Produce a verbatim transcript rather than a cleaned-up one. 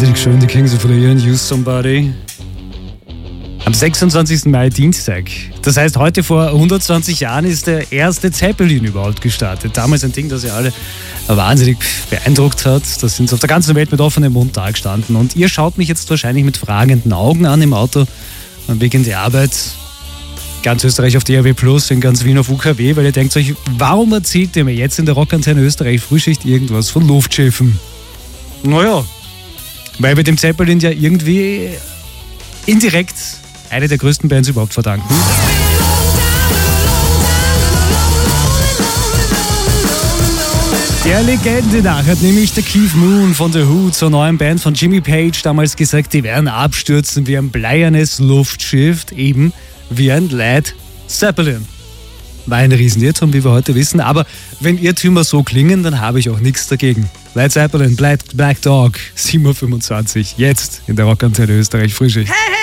Wahnsinnig schön, die Kings of Leon, Use Somebody. Am sechsundzwanzigsten Mai, Dienstag. Das heißt, heute vor hundertzwanzig Jahren ist der erste Zeppelin überhaupt gestartet. Damals ein Ding, das ja alle wahnsinnig beeindruckt hat. Da sind sie auf der ganzen Welt mit offenem Mund da gestanden. Und ihr schaut mich jetzt wahrscheinlich mit fragenden Augen an im Auto am Weg in die Arbeit. Ganz Österreich auf D A B plus, in ganz Wien auf U K W, weil ihr denkt euch, warum erzählt ihr mir jetzt in der Rockantenne Österreich Frühschicht irgendwas von Luftschiffen? Naja, weil wir dem Zeppelin ja irgendwie indirekt eine der größten Bands überhaupt verdanken. Der Legende nach hat nämlich der Keith Moon von The Who zur neuen Band von Jimmy Page damals gesagt, die werden abstürzen wie ein bleiernes Luftschiff, eben wie ein Led Zeppelin. War ein Riesenirrtum, wie wir heute wissen, aber wenn Irrtümer so klingen, dann habe ich auch nichts dagegen. Led Zeppelin, Black, Black Dog, sieben Uhr fünfundzwanzig, jetzt in der Rockantenne Österreich Frühschicht. Hey, hey.